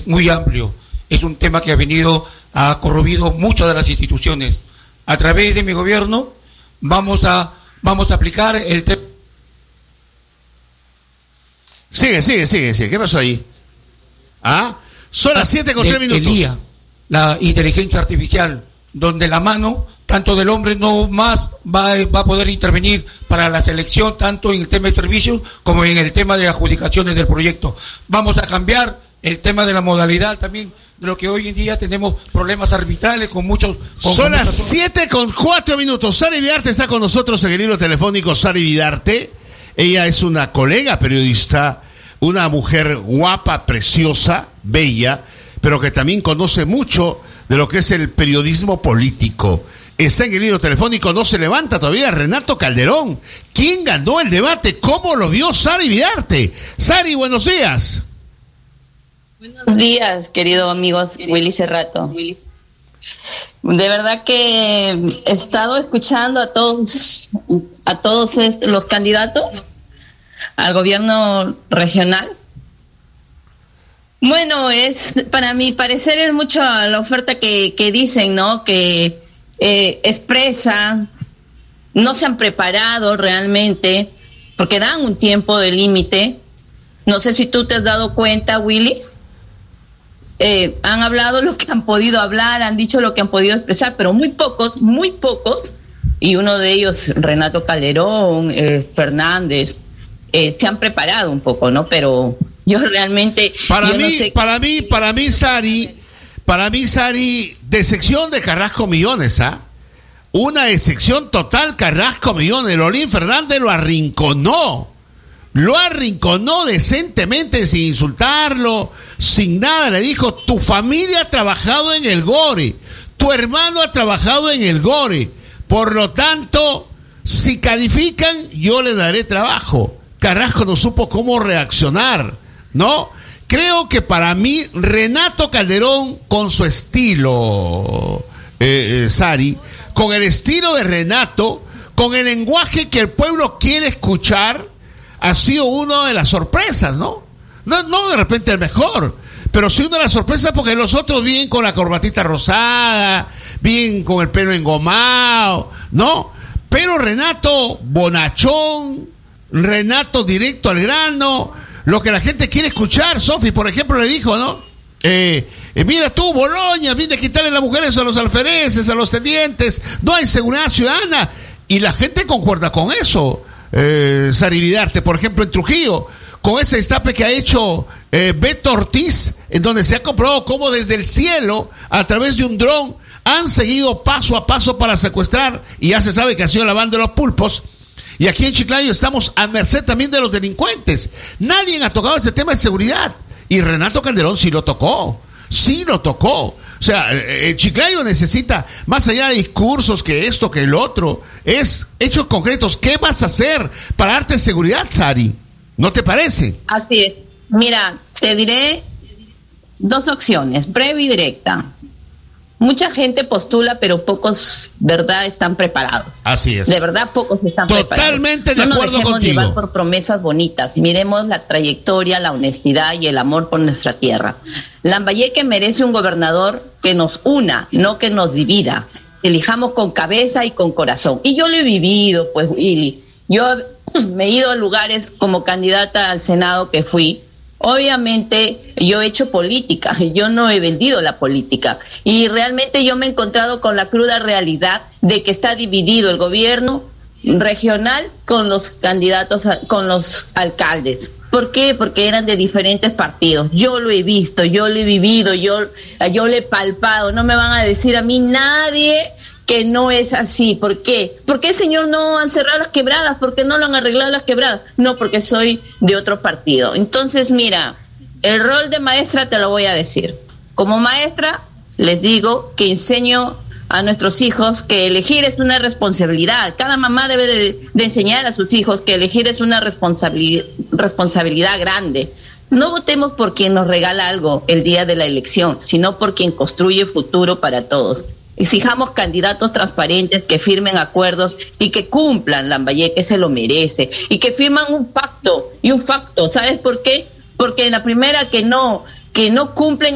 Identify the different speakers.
Speaker 1: muy amplio. Es un tema que ha corroído muchas de las instituciones. A través de mi gobierno vamos a aplicar el tema.
Speaker 2: Sigue. ¿Qué pasó ahí? Son las 7:03.
Speaker 1: El IA, la inteligencia artificial, donde la mano, tanto del hombre, no más va a poder intervenir para la selección, tanto en el tema de servicios como en el tema de adjudicaciones del proyecto. Vamos a cambiar el tema de la modalidad también, de lo que hoy en día tenemos problemas arbitrales con muchos...
Speaker 2: Son las 7:04. Sari Vidarte está con nosotros en el hilo telefónico. Sari Vidarte, ella es una colega periodista, una mujer guapa, preciosa, bella, pero que también conoce mucho de lo que es el periodismo político. Está en el hilo telefónico, no se levanta todavía, Renato Calderón. ¿Quién ganó el debate? ¿Cómo lo vio Sari Vidarte? Sari, buenos días.
Speaker 3: Buenos días, querido amigos Willy Cerrato. De verdad que he estado escuchando a todos los candidatos al gobierno regional. Bueno, para mi parecer es mucho la oferta que dicen, ¿no? Que expresan, no se han preparado realmente, porque dan un tiempo de límite. No sé si tú te has dado cuenta, Willy. Han hablado lo que han podido hablar, han dicho lo que han podido expresar, pero muy pocos, y uno de ellos, Renato Calderón, Fernández, se han preparado un poco, ¿no? Pero yo realmente... Para
Speaker 2: mí, Sari, decepción de Carrasco Millones, una decepción total, Carrasco Millones. Lolín Fernández lo arrinconó decentemente, sin insultarlo, sin nada. Le dijo: tu familia ha trabajado en el GORE, tu hermano ha trabajado en el GORE, por lo tanto, si califican, yo le daré trabajo. Carrasco no supo cómo reaccionar, ¿no? Creo que para mí, Renato Calderón, con su estilo, Sari, con el estilo de Renato, con el lenguaje que el pueblo quiere escuchar, ha sido una de las sorpresas, ¿no? No de repente el mejor, pero sí una de las sorpresas, porque los otros vienen con la corbatita rosada, vienen con el pelo engomado, ¿no? Pero Renato bonachón, Renato directo al grano, lo que la gente quiere escuchar. Sofi, por ejemplo, le dijo, ¿no? Mira tú, Boloña, viene a quitarle las mujeres a los alfereces, a los tenientes, no hay seguridad ciudadana, y la gente concuerda con eso. Sari Vidarte, por ejemplo, en Trujillo, con ese destape que ha hecho Beto Ortiz, en donde se ha comprobado cómo desde el cielo, a través de un dron, han seguido paso a paso para secuestrar, y ya se sabe que ha sido lavando los pulpos. Y aquí en Chiclayo estamos a merced también de los delincuentes. Nadie ha tocado ese tema de seguridad, y Renato Calderón sí lo tocó. O sea, Chiclayo necesita, más allá de discursos, que esto, que el otro, es hechos concretos. ¿Qué vas a hacer para darte seguridad, Sari? ¿No te parece?
Speaker 3: Así es. Mira, te diré dos opciones, breve y directa. Mucha gente postula, pero pocos, ¿verdad?, están preparados.
Speaker 2: Así es.
Speaker 3: De verdad, pocos están preparados.
Speaker 2: Totalmente de acuerdo contigo. No nos dejemos llevar
Speaker 3: por promesas bonitas. Miremos la trayectoria, la honestidad y el amor por nuestra tierra. Lambayeque merece un gobernador que nos una, no que nos divida. Elijamos con cabeza y con corazón. Y yo lo he vivido, pues, Willy. Yo me he ido a lugares como candidata al Senado que fui. Obviamente yo he hecho política, yo no he vendido la política, y realmente yo me he encontrado con la cruda realidad de que está dividido el gobierno regional con los candidatos, con los alcaldes. ¿Por qué? Porque eran de diferentes partidos. Yo lo he visto, yo lo he vivido, yo lo he palpado. No me van a decir a mí nadie que no es así. ¿Por qué? ¿Por qué, señor, no han cerrado las quebradas? ¿Por qué no lo han arreglado las quebradas? No, porque soy de otro partido. Entonces, mira, el rol de maestra te lo voy a decir. Como maestra, les digo que enseño a nuestros hijos que elegir es una responsabilidad. Cada mamá debe de enseñar a sus hijos que elegir es una responsabilidad grande. No votemos por quien nos regala algo el día de la elección, sino por quien construye futuro para todos. Exijamos candidatos transparentes que firmen acuerdos y que cumplan. Lambayeque se lo merece. Y que firman un pacto y un facto. ¿Sabes por qué? Porque en la primera que no cumplen